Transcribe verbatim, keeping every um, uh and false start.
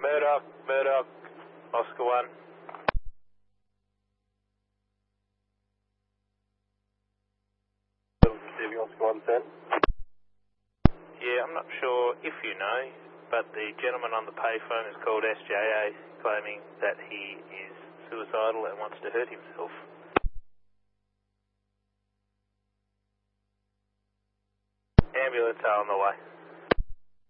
Murdoch, Murdoch, Oscar one. Oscar one ten. Yeah, I'm not sure if you know, but the gentleman on the payphone is called S J A, claiming that he is suicidal and wants to hurt himself. Ambulance are on the way.